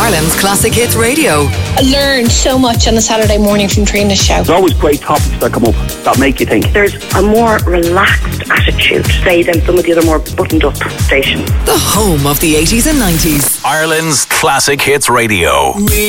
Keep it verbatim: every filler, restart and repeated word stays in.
Ireland's Classic Hits Radio. I learned so much on the Saturday morning from Trina's show. There's always great topics that come up that make you think. There's a more relaxed attitude, say, than some of the other more buttoned up stations. The home of the eighties and nineties. Ireland's Classic Hits Radio.